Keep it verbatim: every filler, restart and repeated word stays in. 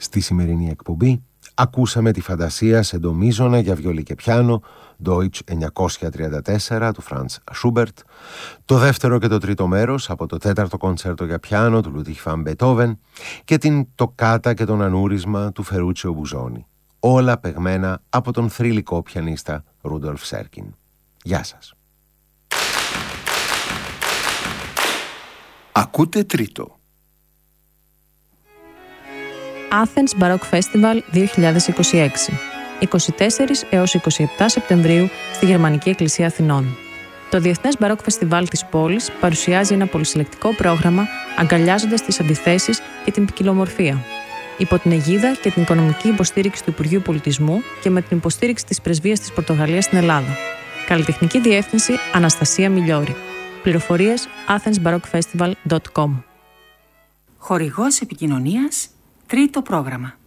Στη σημερινή εκπομπή ακούσαμε τη φαντασία σε ντο μείζωνα για βιολί και πιάνο, Deutsch εννιακόσια τριάντα τέσσερα του Franz Schubert, το δεύτερο και το τρίτο μέρος από το τέταρτο κοντσέρτο για πιάνο του Ludwig van Beethoven και την τοκάτα και τον ανούρισμα του Φερούτσιο Μπουζόνι. Όλα παιγμένα από τον θρυλικό πιανίστα Ρούντολφ Σέρκιν. Γεια σας. Ακούτε τρίτο. Athens Baroque Festival δύο χιλιάδες είκοσι έξι, είκοσι τέσσερις έως είκοσι επτά Σεπτεμβρίου στη Γερμανική Εκκλησία Αθηνών. Το Διεθνές Baroque Festival της πόλης παρουσιάζει ένα πολυσυλλεκτικό πρόγραμμα αγκαλιάζοντας τις αντιθέσεις και την ποικιλομορφία. Υπό την αιγίδα και την οικονομική υποστήριξη του Υπουργείου Πολιτισμού και με την υποστήριξη της Πρεσβείας της Πορτογαλίας στην Ελλάδα. Καλλιτεχνική διεύθυνση Αναστασία Μιλιώρη. Πληροφορίες athens baroque festival dot com. Χορηγός επικοινωνίας, τρίτο πρόγραμμα.